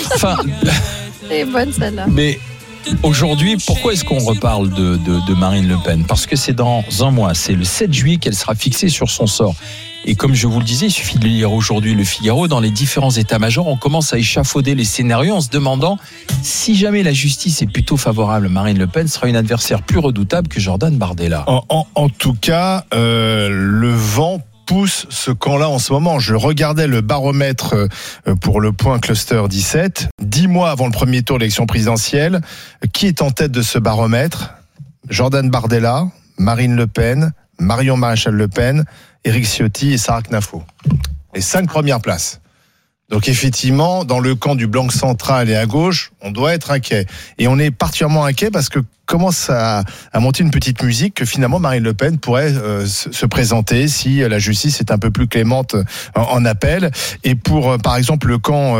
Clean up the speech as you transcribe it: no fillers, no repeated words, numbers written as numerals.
Enfin, C'est bonne celle-là. mais aujourd'hui, pourquoi est-ce qu'on reparle de Marine Le Pen ? Parce que c'est dans un mois, c'est le 7 juillet qu'elle sera fixée sur son sort. Et comme je vous le disais, il suffit de lire aujourd'hui Le Figaro. Dans les différents états-majors, on commence à échafauder les scénarios en se demandant si jamais la justice est plutôt favorable, Marine Le Pen sera une adversaire plus redoutable que Jordan Bardella. En tout cas, le vent pousse ce camp-là en ce moment. Je regardais le baromètre pour le point Cluster 17. 10 mois avant le premier tour de l'élection présidentielle, qui est en tête de ce baromètre ? Jordan Bardella, Marine Le Pen, Marion Maréchal Le Pen, Éric Ciotti et Sarah Knafo. Les 5 premières places. Donc effectivement, dans le camp du Blanc central et à gauche, on doit être inquiet. Et on est particulièrement inquiet parce que commence à monter une petite musique que finalement Marine Le Pen pourrait se présenter si la justice est un peu plus clémente en appel. Et pour, par exemple, le camp